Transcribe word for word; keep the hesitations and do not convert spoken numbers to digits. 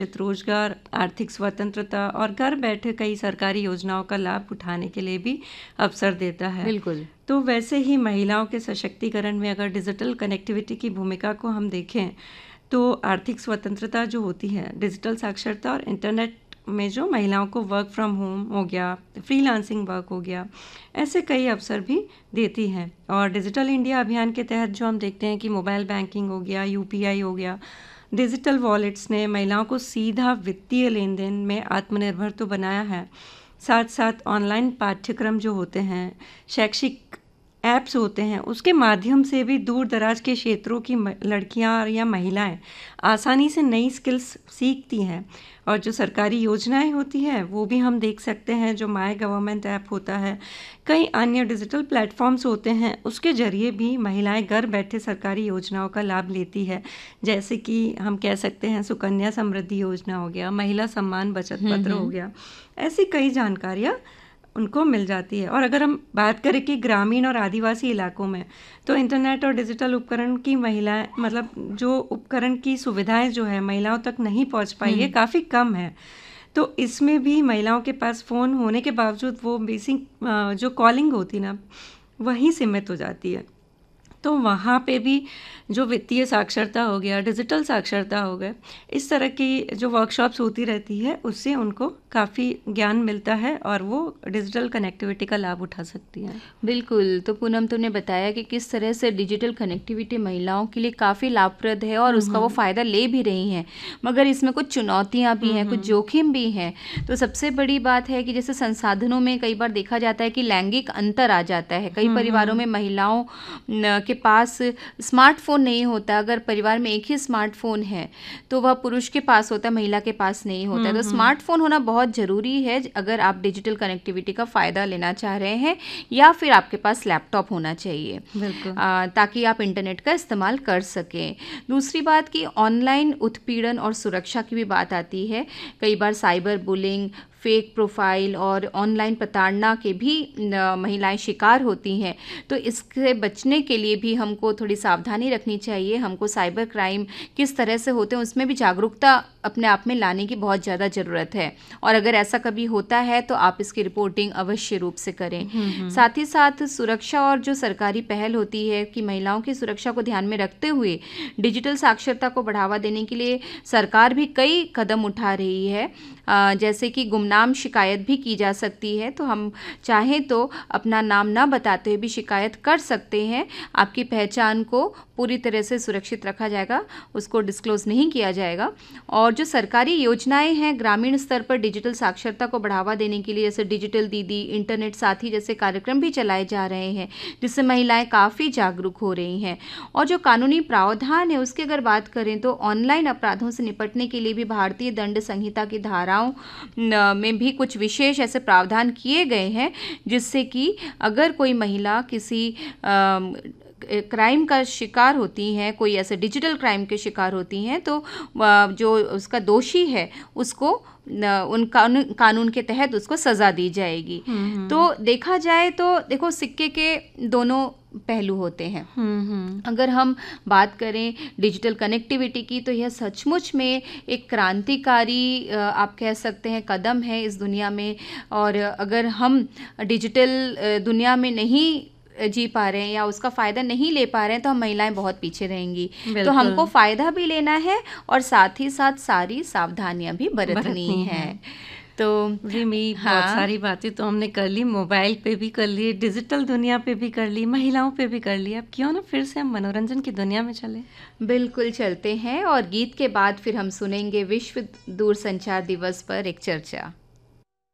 रोजगार, आर्थिक स्वतंत्रता और घर बैठे कई सरकारी योजनाओं का लाभ उठाने के लिए भी अवसर देता है। बिल्कुल। तो वैसे ही महिलाओं के सशक्तिकरण में अगर डिजिटल कनेक्टिविटी की भूमिका को हम देखें तो आर्थिक स्वतंत्रता जो होती है, डिजिटल साक्षरता और इंटरनेट में जो महिलाओं को वर्क फ्रॉम होम हो गया, फ्रीलांसिंग वर्क हो गया, ऐसे कई अवसर भी देती हैं। और डिजिटल इंडिया अभियान के तहत जो हम देखते हैं कि मोबाइल बैंकिंग हो गया, यूपीआई हो गया, डिजिटल वॉलेट्स ने महिलाओं को सीधा वित्तीय लेन देन में आत्मनिर्भर तो बनाया है, साथ साथ ऑनलाइन पाठ्यक्रम जो होते हैं, शैक्षिक ऐप्स होते हैं, उसके माध्यम से भी दूर दराज के क्षेत्रों की लड़कियां या महिलाएं आसानी से नई स्किल्स सीखती हैं। और जो सरकारी योजनाएं होती हैं वो भी हम देख सकते हैं, जो माय गवर्नमेंट ऐप होता है, कई अन्य डिजिटल प्लेटफॉर्म्स होते हैं, उसके जरिए भी महिलाएं घर बैठे सरकारी योजनाओं का लाभ लेती है। जैसे कि हम कह सकते हैं सुकन्या समृद्धि योजना हो गया, महिला सम्मान बचत पत्र हो गया, ऐसी कई जानकारियाँ उनको मिल जाती है। और अगर हम बात करें कि ग्रामीण और आदिवासी इलाकों में, तो इंटरनेट और डिजिटल उपकरण की महिलाएं मतलब जो उपकरण की सुविधाएं जो है महिलाओं तक नहीं पहुंच पाई है, काफ़ी कम है। तो इसमें भी महिलाओं के पास फ़ोन होने के बावजूद वो बेसिक जो कॉलिंग होती ना वहीं सीमित हो जाती है। तो वहाँ पे भी जो वित्तीय साक्षरता हो गया, डिजिटल साक्षरता हो गया, इस तरह की जो वर्कशॉप्स होती रहती है उससे उनको काफ़ी ज्ञान मिलता है और वो डिजिटल कनेक्टिविटी का लाभ उठा सकती हैं। बिल्कुल। तो पूनम तुमने बताया कि किस तरह से डिजिटल कनेक्टिविटी महिलाओं के लिए काफ़ी लाभप्रद है और उसका वो फ़ायदा ले भी रही हैं, मगर इसमें कुछ चुनौतियाँ भी हैं, कुछ जोखिम भी हैं। तो सबसे बड़ी बात है कि जैसे संसाधनों में कई बार देखा जाता है कि लैंगिक अंतर आ जाता है। कई परिवारों में महिलाओं के पास स्मार्टफोन नहीं होता। अगर परिवार में एक ही स्मार्टफोन है तो वह पुरुष के पास होता है, महिला के पास नहीं होता है। तो स्मार्टफोन होना बहुत ज़रूरी है अगर आप डिजिटल कनेक्टिविटी का फ़ायदा लेना चाह रहे हैं, या फिर आपके पास लैपटॉप होना चाहिए आ, ताकि आप इंटरनेट का इस्तेमाल कर सकें। दूसरी बात कि ऑनलाइन उत्पीड़न और सुरक्षा की भी बात आती है। कई बार साइबर बुलिंग, फेक प्रोफाइल और ऑनलाइन प्रताड़ना के भी महिलाएं शिकार होती हैं। तो इससे बचने के लिए भी हमको थोड़ी सावधानी रखनी चाहिए। हमको साइबर क्राइम किस तरह से होते हैं उसमें भी जागरूकता अपने आप में लाने की बहुत ज़्यादा ज़रूरत है। और अगर ऐसा कभी होता है तो आप इसकी रिपोर्टिंग अवश्य रूप से करें। साथ ही साथ सुरक्षा और जो सरकारी पहल होती है कि महिलाओं की सुरक्षा को ध्यान में रखते हुए डिजिटल साक्षरता को बढ़ावा देने के लिए सरकार भी कई कदम उठा रही है। जैसे कि गुमनाम शिकायत भी की जा सकती है, तो हम चाहें तो अपना नाम ना बताते हुए भी शिकायत कर सकते हैं। आपकी पहचान को पूरी तरह से सुरक्षित रखा जाएगा, उसको डिस्क्लोज नहीं किया जाएगा। और जो सरकारी योजनाएं हैं ग्रामीण स्तर पर डिजिटल साक्षरता को बढ़ावा देने के लिए, जैसे डिजिटल दीदी, इंटरनेट साथी जैसे कार्यक्रम भी चलाए जा रहे हैं, जिससे महिलाएं काफ़ी जागरूक हो रही हैं। और जो कानूनी प्रावधान है उसकी अगर बात करें तो ऑनलाइन अपराधों से निपटने के लिए भी भारतीय दंड संहिता की धाराओं में भी कुछ विशेष ऐसे प्रावधान किए गए हैं, जिससे कि अगर कोई महिला किसी आ, क्राइम का शिकार होती हैं, कोई ऐसे डिजिटल क्राइम के शिकार होती हैं, तो जो उसका दोषी है उसको उन कानून कानून के तहत उसको सज़ा दी जाएगी। तो देखा जाए तो देखो सिक्के के दोनों पहलू होते हैं। अगर हम बात करें डिजिटल कनेक्टिविटी की तो यह सचमुच में एक क्रांतिकारी आप कह सकते हैं कदम है इस दुनिया में। और अगर हम डिजिटल दुनिया में नहीं जी पा रहे हैं या उसका फ़ायदा नहीं ले पा रहे हैं तो हम महिलाएं बहुत पीछे रहेंगी। तो हमको फ़ायदा भी लेना है और साथ ही साथ सारी सावधानियां भी बरतनी है। तो रिमी हाँ, बहुत सारी बातें तो हमने कर ली, मोबाइल पे भी कर ली, डिजिटल दुनिया पे भी कर ली, महिलाओं पे भी कर ली। अब क्यों ना फिर से हम मनोरंजन की दुनिया में चले। बिल्कुल चलते हैं और गीत के बाद फिर हम सुनेंगे विश्व दूरसंचार दिवस पर एक चर्चा।